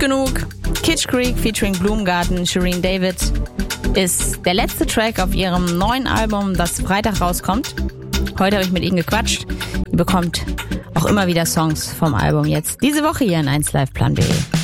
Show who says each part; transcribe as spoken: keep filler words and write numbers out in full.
Speaker 1: genug. Kitsch Creek featuring Blumengarten, Shireen David ist der letzte Track auf ihrem neuen Album, das Freitag rauskommt. Heute habe ich mit ihnen gequatscht. Ihr bekommt auch immer wieder Songs vom Album jetzt. Diese Woche hier in eins Live Plan B.